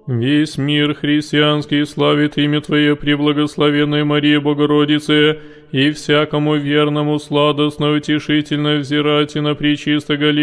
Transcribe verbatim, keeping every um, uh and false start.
Весь мир христианский славит имя Твое, преблагословенная Мария Богородице, и всякому верному сладостно утешительно взирать и на пречисто